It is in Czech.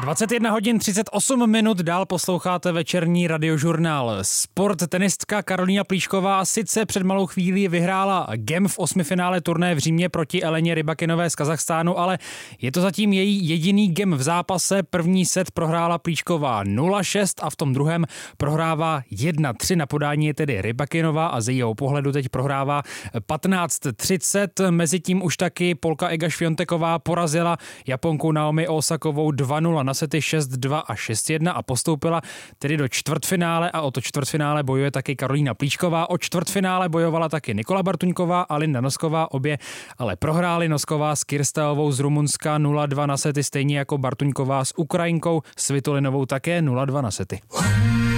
21 hodin 38 minut, dál posloucháte večerní radiožurnál Sport. Tenistka Karolína Plíšková sice před malou chvílí vyhrála gem v osmifinále turnaje v Římě proti Eleně Rybakinové z Kazachstánu, ale je to zatím její jediný gem v zápase. První set prohrála Plíšková 0-6 a v tom druhém prohrává 1-3. Na podání je tedy Rybakinová a z jejího pohledu teď prohrává 15-30. Mezitím už taky Polka Iga Świąteková porazila Japonku Naomi Osakovou 2-0 na sety 6-2 a 6-1 a postoupila tedy do čtvrtfinále a o to čtvrtfinále bojuje taky Karolína Plíšková. O čtvrtfinále bojovala taky Nikola Bartuňková a Linda Nosková, obě ale prohrály. Nosková s Kirsteovou z Rumunska 0-2 na sety, stejně jako Bartuňková s Ukrajinkou Svitolinovou také 0-2 na sety.